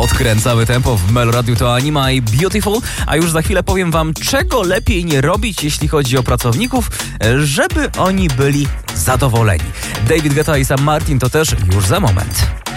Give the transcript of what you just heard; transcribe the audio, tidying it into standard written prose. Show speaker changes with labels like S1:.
S1: Podkręcamy tempo w Meloradiu, to Anima i Beautiful, a już za chwilę powiem wam, czego lepiej nie robić, jeśli chodzi o pracowników, żeby oni byli zadowoleni. David Guetta i Sam Martin to też już za moment.